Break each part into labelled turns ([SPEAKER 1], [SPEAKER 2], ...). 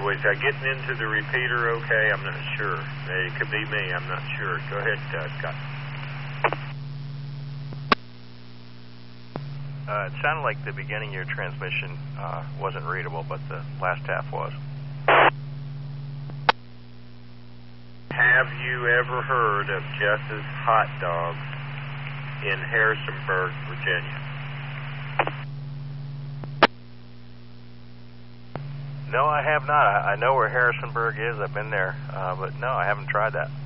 [SPEAKER 1] was I getting into the repeater okay? I'm not sure. It could be me. I'm not sure. Go ahead, Scott.
[SPEAKER 2] It sounded like the beginning of your transmission wasn't readable, but the last half was.
[SPEAKER 1] Have you ever heard of Jess's Hot Dogs in Harrisonburg, Virginia?
[SPEAKER 2] No, I have not. I know where Harrisonburg is. I've been there, but no, I haven't tried that.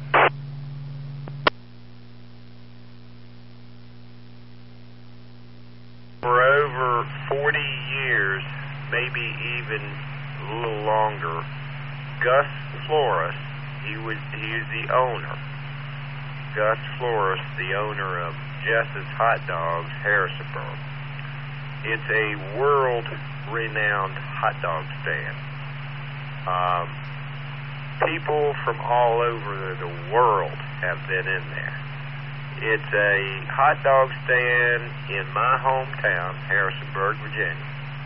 [SPEAKER 1] For over 40 years, maybe even a little longer, Gus Flores, he is the owner. Gus Flores, the owner of Jess's Hot Dogs, Harrisonburg. It's a world-renowned hot dog stand. People from all over the world have been in there. It's a hot dog stand in my hometown, Harrisonburg, Virginia.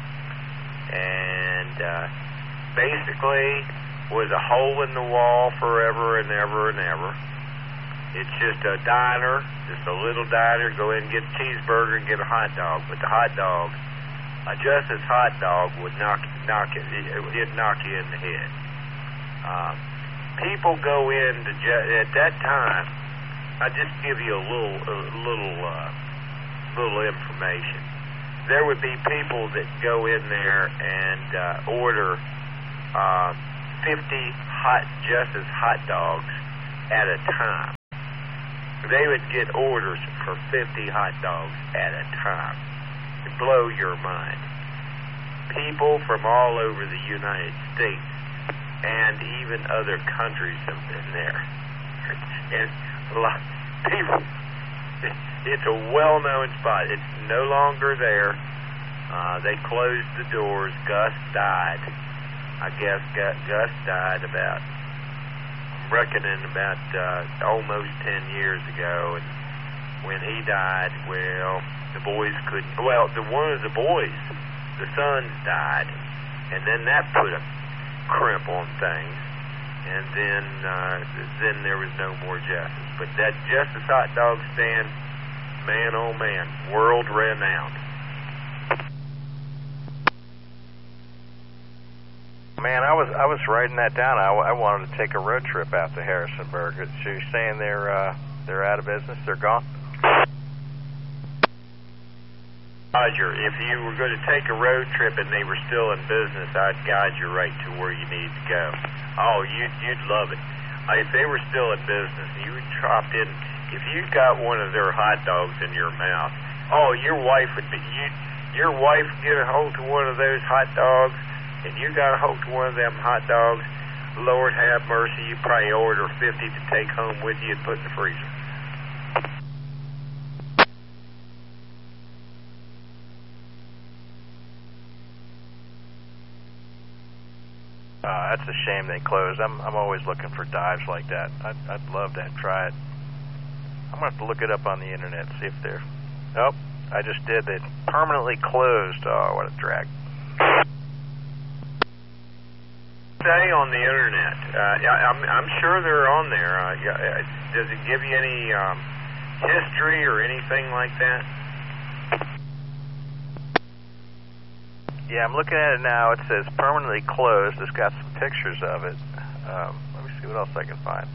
[SPEAKER 1] And basically was a hole in the wall forever and ever and ever. It's just a diner, just a little diner. Go in and get a cheeseburger and get a hot dog. But the hot dog, Jess's Hot Dog would knock you in the head. People go in to at that time. I'll just give you a little information. There would be people that go in there and order 50 Jess's Hot Dogs at a time. They would get orders for 50 hot dogs at a time. It'd blow your mind. People from all over the United States and even other countries have been there. And a lot of people, it's a well-known spot. It's no longer there. They closed the doors. Gus died. I guess Gus died about, I'm reckoning about almost 10 years ago. And when he died, well, the boys couldn't, well, one of the boys, the sons died. And then that put a crimp on things. And then there was no more Jess's. But that Jess's Hot Dog stand, man, oh man, world renowned.
[SPEAKER 2] Man, I was writing that down. I wanted to take a road trip out to Harrisonburg. So you're saying they're out of business? They're gone?
[SPEAKER 1] Roger, if you were going to take a road trip and they were still in business, I'd guide you right to where you need to go. Oh, you'd love it. If they were still in business, you would drop in. If you got one of their hot dogs in your mouth, oh, your wife get a hold of one of those hot dogs, and you got a hold of one of them hot dogs. Lord have mercy, you probably order 50 to take home with you and put in the freezer.
[SPEAKER 2] That's a shame they closed. I'm always looking for dives like that. I'd love to try it. I'm going to have to look it up on the internet, see if they're... Nope, I just did. They permanently closed. Oh, what a drag.
[SPEAKER 1] Stay on the internet. I'm sure they're on there. Does it give you any history or anything like that?
[SPEAKER 2] Yeah, I'm looking at it now. It says permanently closed. It's got some pictures of it. Let me see what else I can find.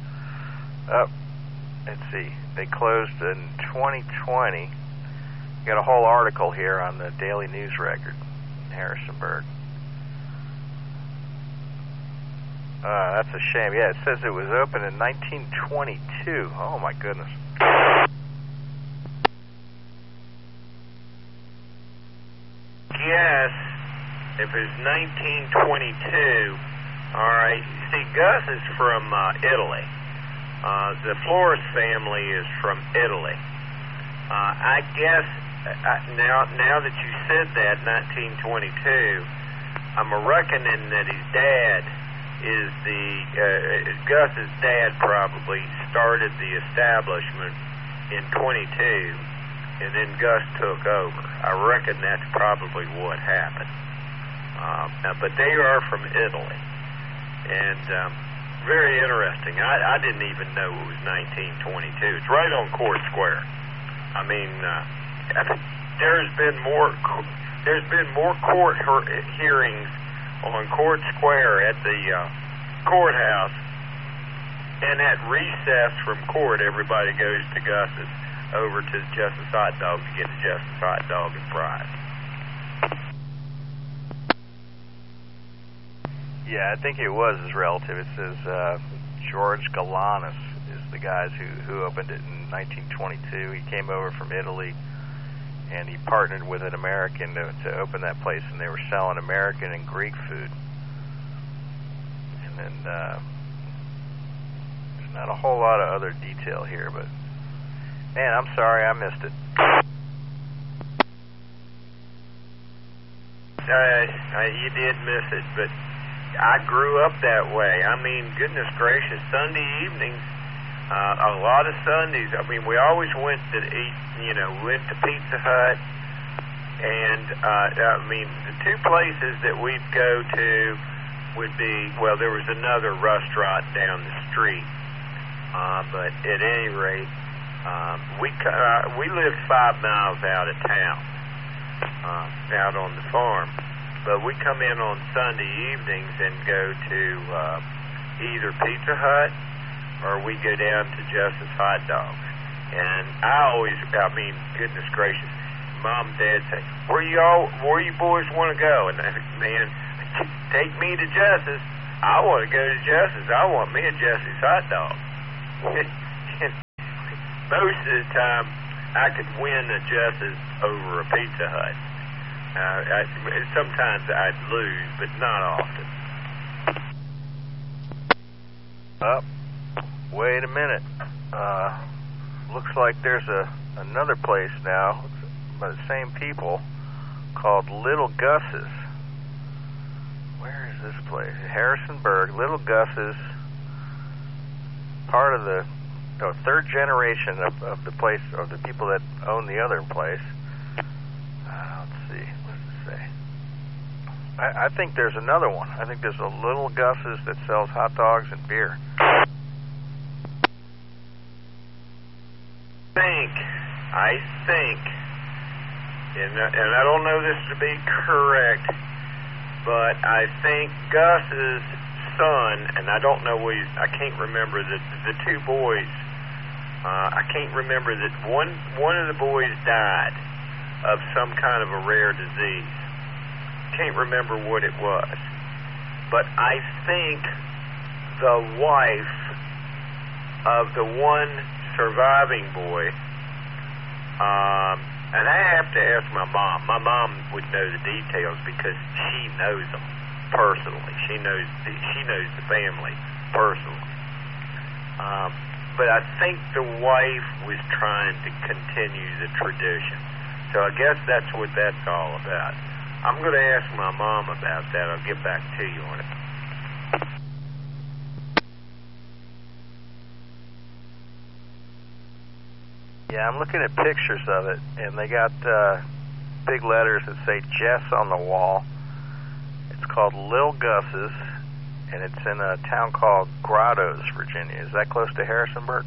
[SPEAKER 2] Let's see. They closed in 2020. Got a whole article here on the Daily News Record in Harrisonburg. That's a shame. Yeah, it says it was opened in 1922. Oh, my goodness.
[SPEAKER 1] Yes. If it's 1922, all right. See, Gus is from Italy. The Flores family is from Italy. I guess now that you said that, 1922, I'm reckoning that his dad is Gus's dad probably started the establishment in 22, and then Gus took over. I reckon that's probably what happened. But they are from Italy. And very interesting. I didn't even know it was 1922. It's right on Court Square. I mean, there's been more court hearings on Court Square at the courthouse, and at recess from court, everybody goes to Gus's over to Justice Hot Dog to get the Justice Hot Dog and fries.
[SPEAKER 2] Yeah, I think it was his relative. It says George Galanis is the guys who opened it in 1922. He came over from Italy, and he partnered with an American to open that place, and they were selling American and Greek food. And then there's not a whole lot of other detail here, but man, I'm sorry I missed it.
[SPEAKER 1] You did miss it, but I grew up that way. I mean, goodness gracious, Sunday evenings, a lot of Sundays. I mean, we always went to eat, went to Pizza Hut. And, I mean, the two places that we'd go to would be, well, there was another restaurant down the street. But at any rate, we lived 5 miles out of town, out on the farm. But we come in on Sunday evenings and go to either Pizza Hut or we go down to Justice Hot Dogs. And I mean, goodness gracious, Mom and Dad say, where you boys want to go? And man, take me to Justice. I want to go to Justice. I want me a Justice Hot Dog. Most of the time, I could win a Justice over a Pizza Hut. Sometimes I'd lose, but not often.
[SPEAKER 2] Wait a minute. Looks like there's another place now by the same people called Little Gus's. Where is this place? Harrisonburg. Little Gus's, part of the third generation of the place, or the people that own the other place. Let's see. What does it say? I think there's another one. I think there's a Little Gus's that sells hot dogs and beer.
[SPEAKER 1] I think, and I don't know this to be correct, but I think Gus's son, and I don't know I can't remember the two boys. I can't remember that one of the boys died of some kind of a rare disease. Can't remember what it was, but I think the wife of the one surviving boy. And I have to ask my mom. My mom would know the details because she knows them personally. She knows the family personally. But I think the wife was trying to continue the tradition. So I guess that's what that's all about. I'm going to ask my mom about that. I'll get back to you on it.
[SPEAKER 2] Yeah, I'm looking at pictures of it, and they got big letters that say Jess on the wall. It's called Lil Gus's, and it's in a town called Grottoes, Virginia. Is that close to Harrisonburg?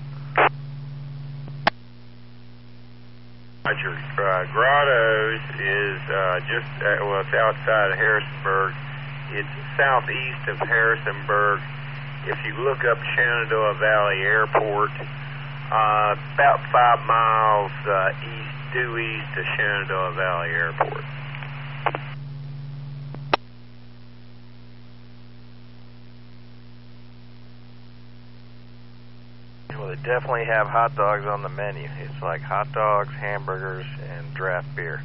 [SPEAKER 1] Roger. Grottoes is it's outside of Harrisonburg. It's southeast of Harrisonburg. If you look up Shenandoah Valley Airport, about 5 miles due east of Shenandoah Valley Airport.
[SPEAKER 2] Well, they definitely have hot dogs on the menu. It's like hot dogs, hamburgers, and draft beer.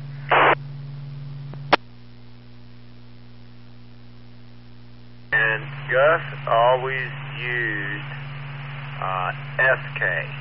[SPEAKER 1] And Gus always used SK.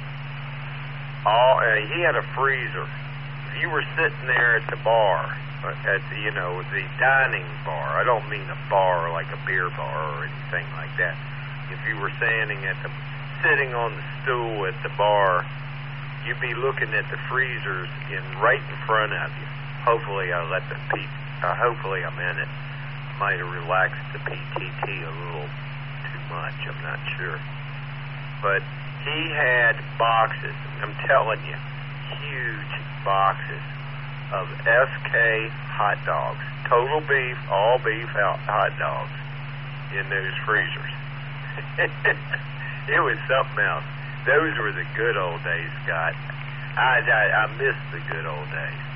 [SPEAKER 1] He had a freezer. If you were sitting there at the bar, at the dining bar, I don't mean a bar like a beer bar or anything like that. If you were sitting on the stool at the bar, you'd be looking at the freezers right in front of you. Hopefully I'm in it. Might have relaxed the PTT a little much. I'm not sure. But he had boxes, I'm telling you, huge boxes of SK hot dogs, total beef, all beef hot dogs in those freezers. It was something else. Those were the good old days, Scott. I miss the good old days.